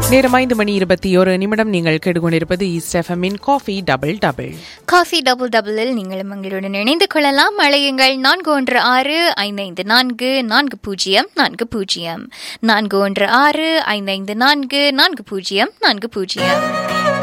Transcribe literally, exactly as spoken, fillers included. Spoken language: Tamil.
நேரம் ஐந்து மணி இருபத்தி ஒரு நிமிடம். நீங்கள் கேட்டுக்கொண்டிருப்பது ஈஸ்ட் எஃப்எம்மின் coffee double double. Coffee double டபுளில் நீங்களும் எங்களுடன் இணைந்து கொள்ளலாம். அழையுங்கள் நான்கு ஒன்று ஆறு ஐந்து ஐந்து நான்கு நான்கு பூஜ்ஜியம் நான்கு பூஜ்ஜியம் நான்கு ஒன்று ஆறு ஐந்து ஐந்து நான்கு நான்கு பூஜ்ஜியம் நான்கு பூஜ்ஜியம்.